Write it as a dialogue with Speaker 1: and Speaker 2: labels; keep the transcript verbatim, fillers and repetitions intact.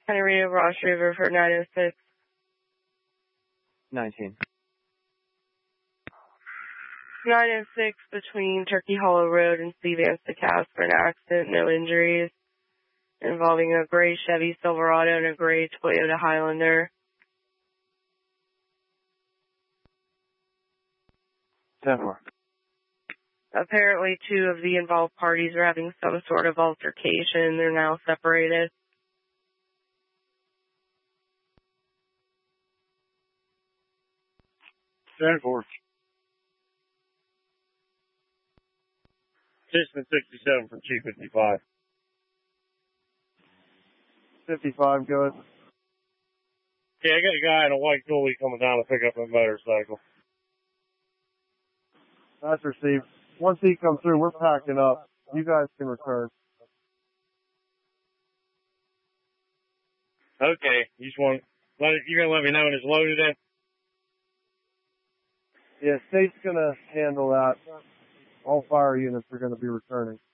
Speaker 1: Henry Ross River for nine oh six.
Speaker 2: nineteen.
Speaker 1: nine oh six between Turkey Hollow Road and Steve Anstikas for an accident, no injuries, involving a gray Chevy Silverado and a gray Toyota Highlander.
Speaker 2: ten four.
Speaker 1: Apparently two of the involved parties are having some sort of altercation. They're now separated.
Speaker 3: ten four. Fishman sixty-seven from Chief fifty-five.
Speaker 2: fifty-five, go ahead.
Speaker 3: Yeah, I got a guy in a white Goldie coming down to pick up a motorcycle.
Speaker 2: That's received. Once he comes through, we're packing up. You guys can return.
Speaker 3: Okay, you just want let it, you're gonna let me know when it's loaded in?
Speaker 2: Yeah, state's gonna handle that. All fire units are gonna be returning.